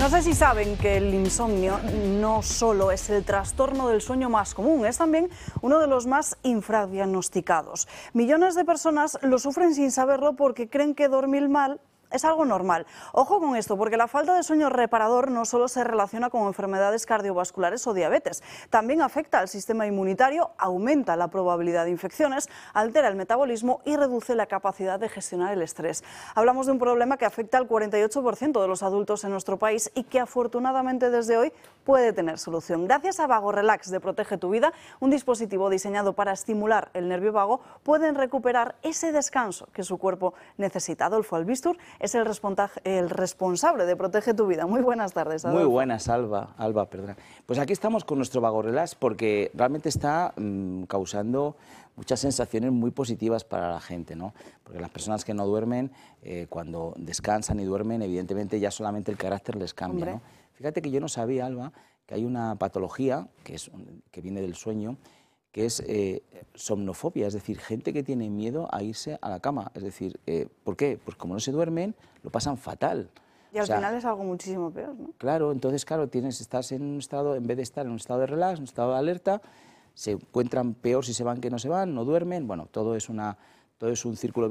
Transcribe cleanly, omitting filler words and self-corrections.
No sé si saben que el insomnio no solo es el trastorno del sueño más común, es también uno de los más infradiagnosticados. Millones de personas lo sufren sin saberlo porque creen que dormir mal es algo normal. Ojo con esto, porque la falta de sueño reparador no solo se relaciona con enfermedades cardiovasculares o diabetes, también afecta al sistema inmunitario, aumenta la probabilidad de infecciones, altera el metabolismo y reduce la capacidad de gestionar el estrés. Hablamos de un problema que afecta al 48% de los adultos en nuestro país y que afortunadamente desde hoy puede tener solución. Gracias a Vago Relax de Protege tu Vida, un dispositivo diseñado para estimular el nervio vago, pueden recuperar ese descanso que su cuerpo necesita. Adolfo Albistur es el responsable de Protege tu Vida. Muy buenas tardes, Adolfo. Muy buenas, Alba, perdona. Pues aquí estamos con nuestro Vago Relax porque realmente está causando muchas sensaciones muy positivas para la gente, ¿no? Porque las personas que no duermen, cuando descansan y duermen, evidentemente ya solamente el carácter les cambia, ¿no? Fíjate que yo no sabía, Alba, que hay una patología que viene del sueño, que es somnofobia, es decir, gente que tiene miedo a irse a la cama. Es decir, ¿por qué? Pues como no se duermen, lo pasan fatal. Y al final es algo muchísimo peor, ¿no? Claro, entonces, claro, estás en un estado, en vez de estar en un estado de relax, en un estado de alerta, se encuentran peor si se van que no se van, no duermen, bueno, todo es un círculo